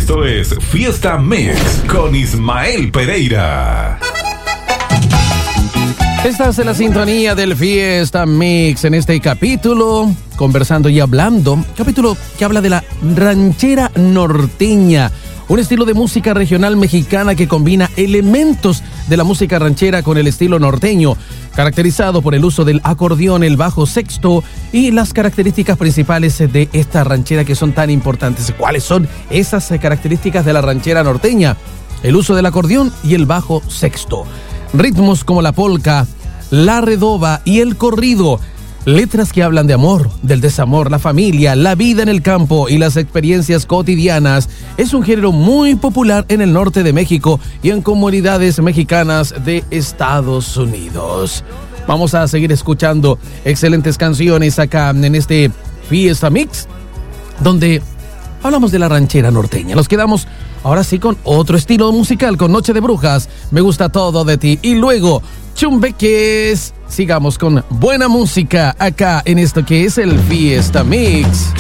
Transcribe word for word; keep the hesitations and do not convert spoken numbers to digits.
Esto es Fiesta Mix con Ismael Pereira. Estás en la sintonía del Fiesta Mix en este capítulo, conversando y hablando, capítulo que habla de la ranchera norteña, un estilo de música regional mexicana que combina elementos de la música ranchera con el estilo norteño, caracterizado por el uso del acordeón, el bajo sexto y las características principales de esta ranchera que son tan importantes. ¿Cuáles son esas características de la ranchera norteña? El uso del acordeón y el bajo sexto. Ritmos como la polca, la redoba y el corrido. Letras que hablan de amor, del desamor, la familia, la vida en el campo y las experiencias cotidianas. Es un género muy popular en el norte de México y en comunidades mexicanas de Estados Unidos. Vamos a seguir escuchando excelentes canciones acá en este Fiesta Mix, donde hablamos de la ranchera norteña. Nos quedamos ahora sí con otro estilo musical, con Noche de Brujas, Me gusta todo de ti, y luego Chumbeques. Sigamos con buena música acá en esto que es el Fiesta Mix.